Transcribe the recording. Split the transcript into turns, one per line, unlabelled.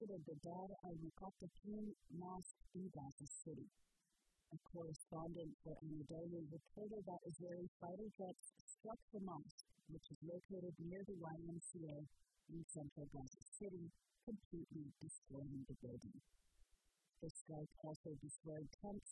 targeted the Dar al-Muqattafin mosque in Gaza City. A correspondent for Anadolu reported that Israeli fighter jets struck the mosque, which is located near the YMCA in central Gaza City, completely destroying the building. The strike also destroyed tents